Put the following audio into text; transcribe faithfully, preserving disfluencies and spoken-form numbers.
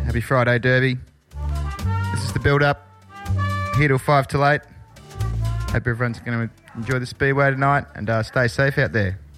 Happy Friday, Derby. This is the build-up. Here till five till eight. Hope everyone's going to enjoy the Speedway tonight and uh, stay safe out there.